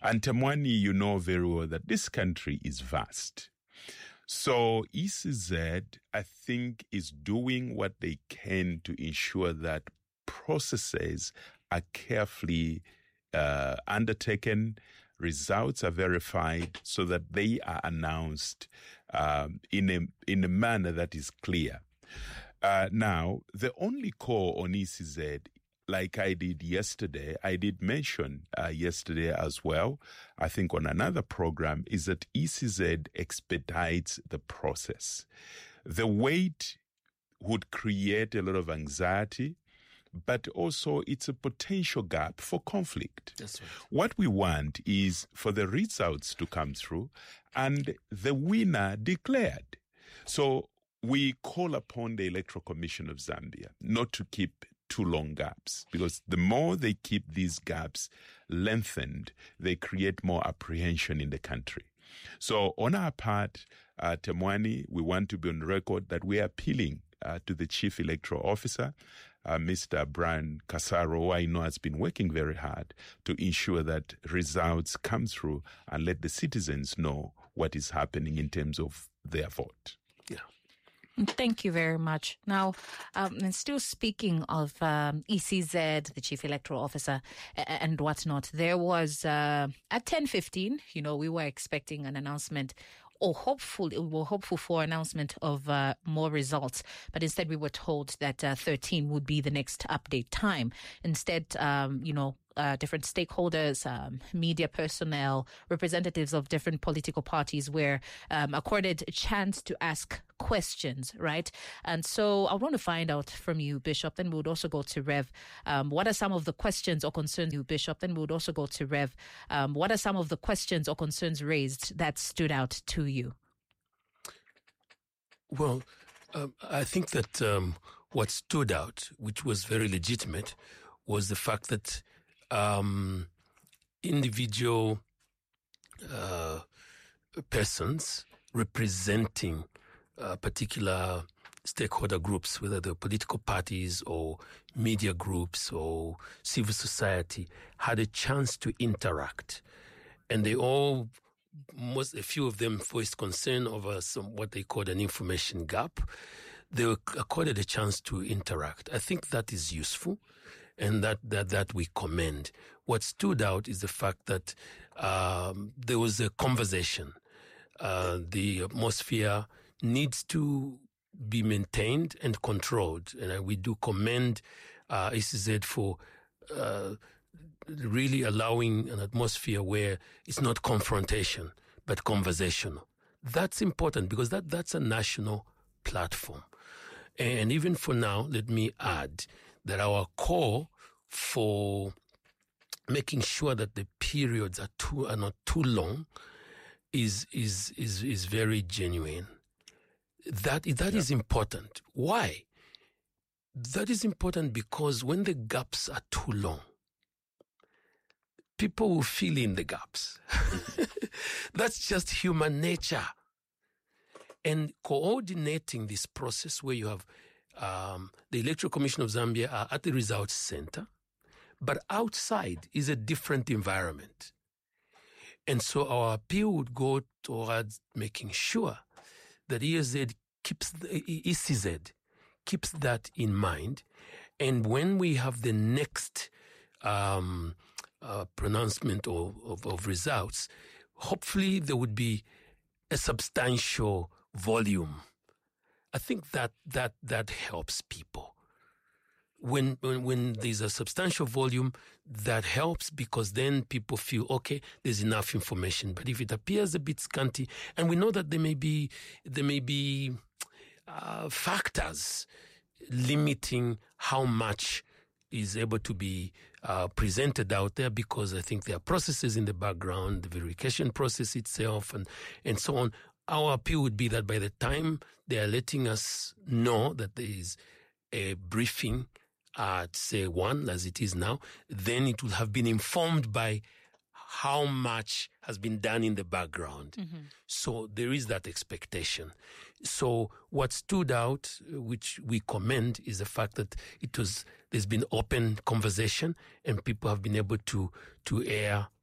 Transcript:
And Temwani, you know very well that this country is vast. So ECZ, I think, is doing what they can to ensure that processes are carefully undertaken, results are verified, so that they are announced in a manner that is clear. Now, the only call on ECZ, like I did yesterday, I did mention yesterday as well, I think on another program, is that ECZ expedites the process. The wait would create a lot of anxiety, but also it's a potential gap for conflict. That's right. What we want is for the results to come through and the winner declared. So we call upon the Electoral Commission of Zambia not to keep too long gaps, because the more they keep these gaps lengthened, they create more apprehension in the country. So on our part, Temwani, we want to be on record that we are appealing to the Chief Electoral Officer, Mr. Brian Kasaro, who I know has been working very hard to ensure that results come through and let the citizens know what is happening in terms of their vote. Yeah. Thank you very much. Now, and still speaking of ECZ, the Chief Electoral Officer, and whatnot, there was at 10:15, we were expecting an announcement, or we were hopeful for announcement of more results. But instead, we were told that 13 would be the next update time. Instead, different stakeholders, media personnel, representatives of different political parties were accorded a chance to ask questions, right? And so I want to find out from you, Bishop, then we would also go to Rev. What are some of the questions or concerns you, Bishop? Then we would also go to Rev. What are some of the questions or concerns raised that stood out to you? Well, I think that what stood out, which was very legitimate, was the fact that individual persons representing particular stakeholder groups, whether they're political parties or media groups or civil society, had a chance to interact. And a few of them voiced concern over what they called an information gap. They were accorded a chance to interact. I think that is useful, and that we commend. What stood out is the fact that there was a conversation. The atmosphere needs to be maintained and controlled, and we do commend ECZ for really allowing an atmosphere where it's not confrontation but conversational. That's important because that's a national platform. And even for now, let me add that our call for making sure that the periods are not too long is very genuine. That is important. Why? That is important because when the gaps are too long, people will fill in the gaps. That's just human nature. And coordinating this process where you have the Electoral Commission of Zambia are at the results center, but outside is a different environment. And so our appeal would go towards making sure that ECZ keeps that in mind. And when we have the next pronouncement of results, hopefully there would be a substantial volume. I think that helps people. When there's a substantial volume, that helps because then people feel, okay, there's enough information. But if it appears a bit scanty, and we know that there may be factors limiting how much is able to be presented out there, because I think there are processes in the background, the verification process itself, and so on. Our appeal would be that by the time they are letting us know that there is a briefing at, say, 1, as it is now, then it will have been informed by how much has been done in the background. Mm-hmm. So there is that expectation. So what stood out, which we commend, is the fact that there's been open conversation and people have been able to air